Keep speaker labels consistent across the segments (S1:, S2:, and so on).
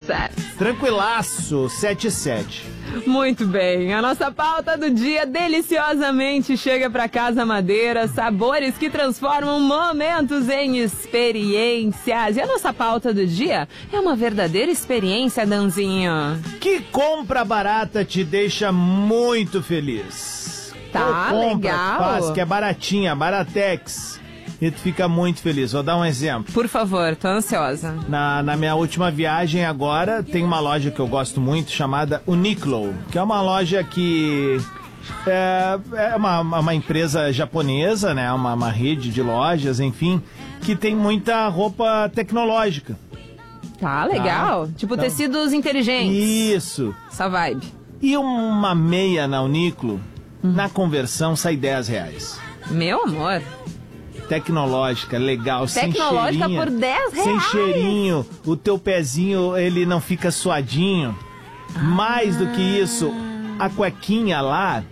S1: certo.
S2: Tranquilaço, 7-7.
S1: Muito bem, a nossa pauta do dia deliciosamente chega pra Casa Madeira, sabores que transformam momentos em experiências. E a nossa pauta do dia é uma verdadeira experiência, Danzinho.
S2: Que compra barata te deixa muito feliz?
S1: Tá, legal.
S2: Faz, que é baratinha, Baratex. E tu fica muito feliz. Vou dar um exemplo.
S1: Por favor, tô ansiosa.
S2: Na minha última viagem agora, tem uma loja que eu gosto muito, chamada Uniqlo, que é uma loja que é uma empresa japonesa, né? Uma rede de lojas, enfim, que tem muita roupa tecnológica.
S1: Tá, legal.
S2: Tá.
S1: Tipo
S2: Então,
S1: tecidos inteligentes.
S2: Isso.
S1: Essa vibe.
S2: E uma meia na Uniqlo, na conversão, sai R$10.
S1: Meu amor.
S2: Tecnológica, legal,
S1: Tecnológica
S2: sem cheirinho.
S1: por R$10.
S2: Sem cheirinho, o teu pezinho, ele não fica suadinho. Mais do que isso, a cuequinha lá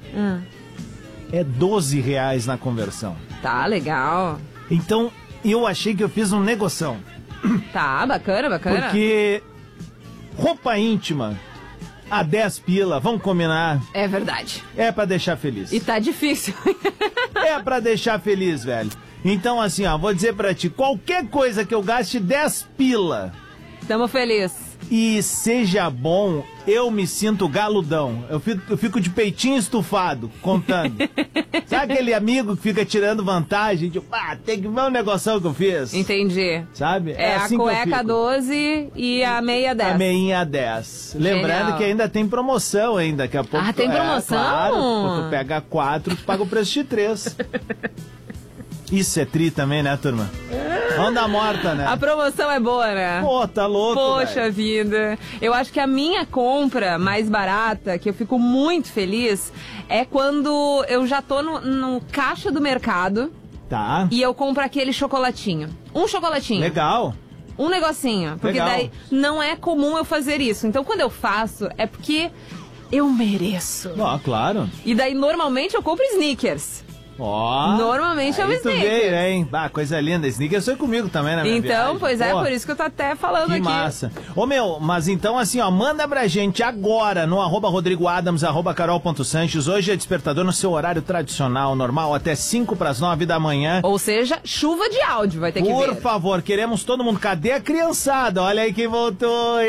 S2: é R$12 na conversão.
S1: Tá, legal.
S2: Então, eu achei que eu fiz um negoção.
S1: Tá, bacana, bacana.
S2: Porque roupa íntima a 10 pila, vamos combinar.
S1: É verdade.
S2: É pra deixar feliz.
S1: E tá difícil.
S2: É pra deixar feliz, velho. Então, assim, ó, vou dizer pra ti, qualquer coisa que eu gaste 10 pila
S1: Tamo feliz.
S2: e seja bom, eu me sinto galudão. Eu fico de peitinho estufado, contando. Sabe aquele amigo que fica tirando vantagem? Tipo, tem que ver um negoção que eu fiz.
S1: Entendi.
S2: Sabe?
S1: É
S2: assim
S1: a
S2: que eu
S1: cueca
S2: fico.
S1: 12 e a meia 10.
S2: A meinha 10. Lembrando
S1: Genial.
S2: que ainda tem promoção ainda. Daqui a pouco.
S1: Ah, tem promoção?
S2: Claro, tu pega 4, tu paga o preço de 3. Isso é tri também, né, turma? Onda morta, né?
S1: A promoção é boa, né?
S2: Pô, tá louco,
S1: Poxa vida. Eu acho que a minha compra mais barata, que eu fico muito feliz, é quando eu já tô no caixa do mercado
S2: Tá.
S1: e eu compro aquele chocolatinho. Um chocolatinho.
S2: Legal.
S1: Um negocinho. Porque
S2: Legal.
S1: daí não é comum eu fazer isso. Então quando eu faço, é porque eu mereço.
S2: Ó, claro.
S1: E daí normalmente eu compro sneakers.
S2: Ó.
S1: Normalmente é um
S2: aí tu
S1: sneakers.
S2: veio, hein? Coisa linda. Sneakers foi comigo também na minha
S1: Então,
S2: viagem.
S1: pois é,
S2: Pô,
S1: por isso que eu tô até falando
S2: que
S1: aqui.
S2: massa. Ô, meu, mas então assim, ó, manda pra gente agora no @RodrigoAdams, @Carol.Sanches. Hoje é despertador no seu horário tradicional, normal, até 5:09 da manhã.
S1: Ou seja, chuva de áudio vai ter que
S2: Por
S1: ver.
S2: favor, queremos todo mundo. Cadê a criançada? Olha aí quem voltou.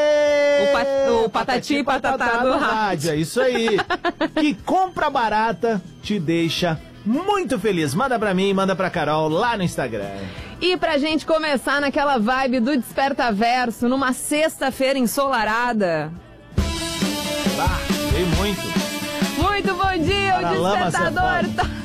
S2: Ê!
S1: O patati e patatá do rádio.
S2: É isso aí. Que compra barata te deixa muito feliz. Manda pra mim, manda pra Carol lá no Instagram.
S1: E pra gente começar naquela vibe do Desperta Verso, numa sexta-feira ensolarada.
S2: Veio muito.
S1: Muito bom dia, o
S2: Paralamas é
S1: Despertador
S2: foda.
S1: tá